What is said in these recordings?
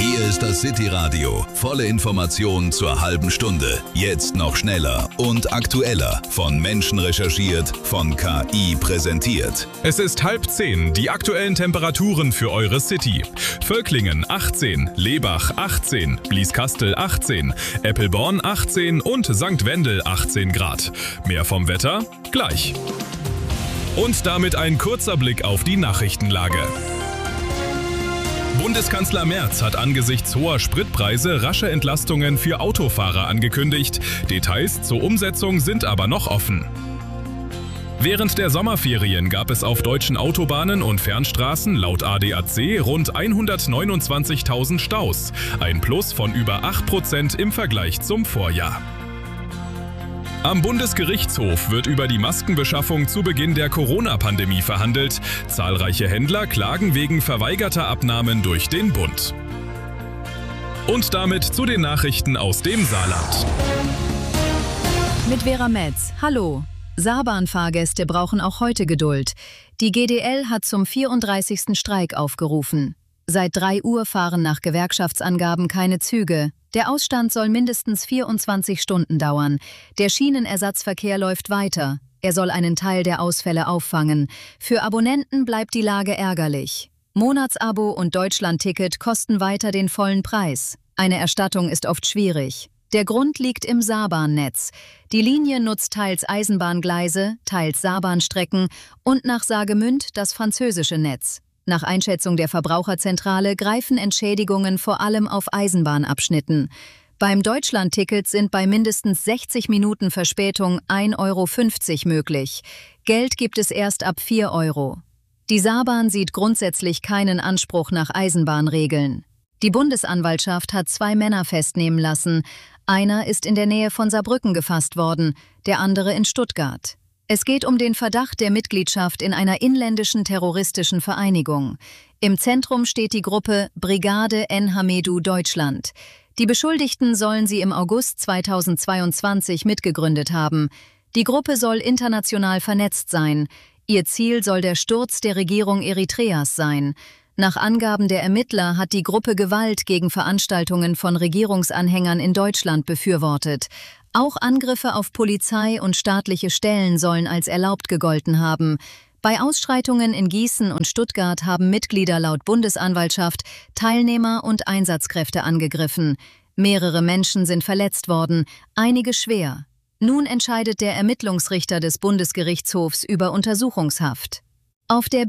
Hier ist das City Radio. Volle Informationen zur halben Stunde. Jetzt noch schneller und aktueller. Von Menschen recherchiert, von KI präsentiert. Es ist 9:30. Die aktuellen Temperaturen für eure City. Völklingen 18, Lebach 18, Blieskastel 18, Eppelborn 18 und St. Wendel 18 Grad. Mehr vom Wetter gleich. Und damit ein kurzer Blick auf die Nachrichtenlage. Bundeskanzler Merz hat angesichts hoher Spritpreise rasche Entlastungen für Autofahrer angekündigt. Details zur Umsetzung sind aber noch offen. Während der Sommerferien gab es auf deutschen Autobahnen und Fernstraßen laut ADAC rund 129.000 Staus, ein Plus von über 8% im Vergleich zum Vorjahr. Am Bundesgerichtshof wird über die Maskenbeschaffung zu Beginn der Corona-Pandemie verhandelt. Zahlreiche Händler klagen wegen verweigerter Abnahmen durch den Bund. Und damit zu den Nachrichten aus dem Saarland. Mit Vera Metz. Hallo. Saarbahnfahrgäste brauchen auch heute Geduld. Die GDL hat zum 34. Streik aufgerufen. Seit 3 Uhr fahren nach Gewerkschaftsangaben keine Züge. Der Ausstand soll mindestens 24 Stunden dauern. Der Schienenersatzverkehr läuft weiter. Er soll einen Teil der Ausfälle auffangen. Für Abonnenten bleibt die Lage ärgerlich. Monatsabo und Deutschlandticket kosten weiter den vollen Preis. Eine Erstattung ist oft schwierig. Der Grund liegt im Saarbahnnetz. Die Linie nutzt teils Eisenbahngleise, teils Saarbahnstrecken und nach Saargemünd das französische Netz. Nach Einschätzung der Verbraucherzentrale greifen Entschädigungen vor allem auf Eisenbahnabschnitten. Beim Deutschlandticket sind bei mindestens 60 Minuten Verspätung 1,50 € möglich. Geld gibt es erst ab 4 €. Die Saarbahn sieht grundsätzlich keinen Anspruch nach Eisenbahnregeln. Die Bundesanwaltschaft hat 2 Männer festnehmen lassen. Einer ist in der Nähe von Saarbrücken gefasst worden, der andere in Stuttgart. Es geht um den Verdacht der Mitgliedschaft in einer inländischen terroristischen Vereinigung. Im Zentrum steht die Gruppe Brigade Enhamedu Deutschland. Die Beschuldigten sollen sie im August 2022 mitgegründet haben. Die Gruppe soll international vernetzt sein. Ihr Ziel soll der Sturz der Regierung Eritreas sein. Nach Angaben der Ermittler hat die Gruppe Gewalt gegen Veranstaltungen von Regierungsanhängern in Deutschland befürwortet. Auch Angriffe auf Polizei und staatliche Stellen sollen als erlaubt gegolten haben. Bei Ausschreitungen in Gießen und Stuttgart haben Mitglieder laut Bundesanwaltschaft Teilnehmer und Einsatzkräfte angegriffen. Mehrere Menschen sind verletzt worden, einige schwer. Nun entscheidet der Ermittlungsrichter des Bundesgerichtshofs über Untersuchungshaft. Auf der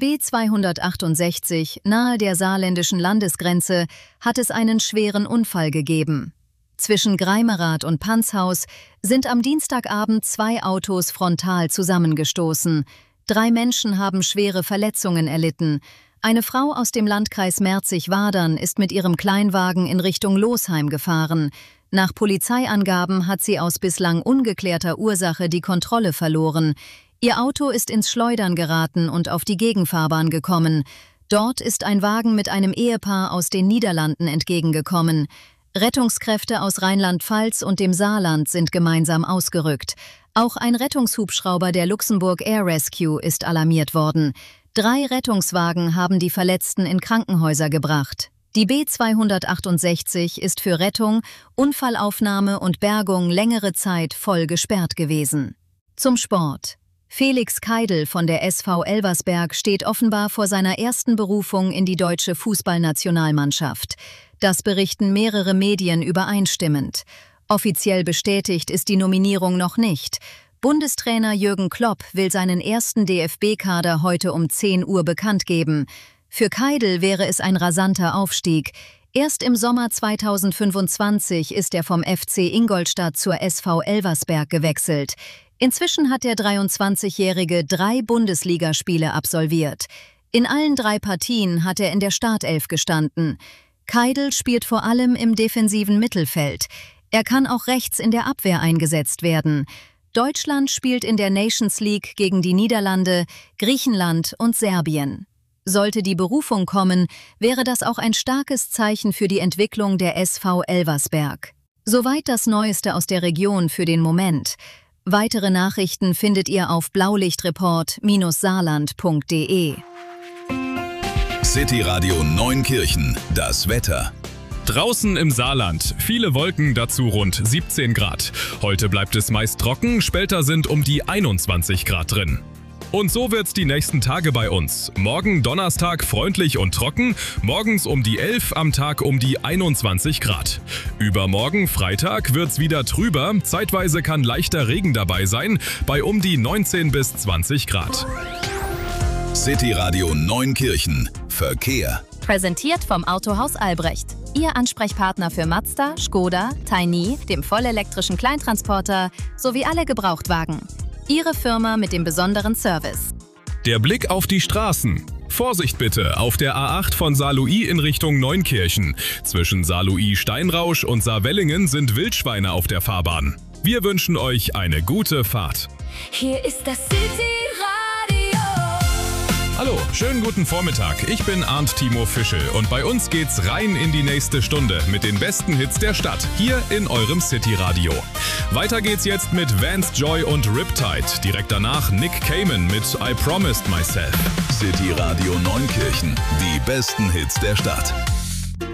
B268 nahe der saarländischen Landesgrenze hat es einen schweren Unfall gegeben. Zwischen Greimerath und Panzhaus sind am Dienstagabend 2 Autos frontal zusammengestoßen. 3 Menschen haben schwere Verletzungen erlitten. Eine Frau aus dem Landkreis Merzig-Wadern ist mit ihrem Kleinwagen in Richtung Losheim gefahren. Nach Polizeiangaben hat sie aus bislang ungeklärter Ursache die Kontrolle verloren. Ihr Auto ist ins Schleudern geraten und auf die Gegenfahrbahn gekommen. Dort ist ein Wagen mit einem Ehepaar aus den Niederlanden entgegengekommen. Rettungskräfte aus Rheinland-Pfalz und dem Saarland sind gemeinsam ausgerückt. Auch ein Rettungshubschrauber der Luxemburg Air Rescue ist alarmiert worden. 3 Rettungswagen haben die Verletzten in Krankenhäuser gebracht. Die B268 ist für Rettung, Unfallaufnahme und Bergung längere Zeit voll gesperrt gewesen. Zum Sport. Felix Keidl von der SV Elversberg steht offenbar vor seiner ersten Berufung in die deutsche Fußballnationalmannschaft. Das berichten mehrere Medien übereinstimmend. Offiziell bestätigt ist die Nominierung noch nicht. Bundestrainer Jürgen Klopp will seinen ersten DFB-Kader heute um 10 Uhr bekannt geben. Für Keidl wäre es ein rasanter Aufstieg. Erst im Sommer 2025 ist er vom FC Ingolstadt zur SV Elversberg gewechselt. Inzwischen hat der 23-Jährige 3 Bundesligaspiele absolviert. In allen 3 Partien hat er in der Startelf gestanden. Keidl spielt vor allem im defensiven Mittelfeld. Er kann auch rechts in der Abwehr eingesetzt werden. Deutschland spielt in der Nations League gegen die Niederlande, Griechenland und Serbien. Sollte die Berufung kommen, wäre das auch ein starkes Zeichen für die Entwicklung der SV Elversberg. Soweit das Neueste aus der Region für den Moment. Weitere Nachrichten findet ihr auf blaulichtreport-saarland.de. City Radio Neunkirchen, das Wetter. Draußen im Saarland. Viele Wolken, dazu rund 17 Grad. Heute bleibt es meist trocken, später sind um die 21 Grad drin. Und so wird's die nächsten Tage bei uns. Morgen Donnerstag freundlich und trocken, morgens um die 11, am Tag um die 21 Grad. Übermorgen Freitag wird's wieder trüber, zeitweise kann leichter Regen dabei sein, bei um die 19 bis 20 Grad. City Radio Neunkirchen. Verkehr. Präsentiert vom Autohaus Albrecht. Ihr Ansprechpartner für Mazda, Škoda, Tiny, dem vollelektrischen Kleintransporter sowie alle Gebrauchtwagen. Ihre Firma mit dem besonderen Service. Der Blick auf die Straßen. Vorsicht bitte auf der A8 von Saarlouis in Richtung Neunkirchen. Zwischen Saarlouis-Steinrausch und Saarwellingen sind Wildschweine auf der Fahrbahn. Wir wünschen euch eine gute Fahrt. Hier ist das City Radio. Hallo, schönen guten Vormittag. Ich bin Arndt Timo Fischel und bei uns geht's rein in die nächste Stunde mit den besten Hits der Stadt, hier in eurem City Radio. Weiter geht's jetzt mit Vance Joy und Riptide. Direkt danach Nick Cayman mit I Promised Myself. City Radio Neunkirchen. Die besten Hits der Stadt.